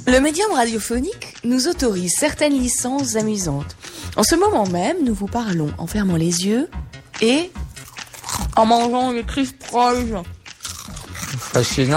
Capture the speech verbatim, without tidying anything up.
Le médium radiophonique nous autorise certaines licences amusantes. En ce moment même, nous vous parlons en fermant les yeux et en mangeant des crisp Rolls. Fascinant, non ?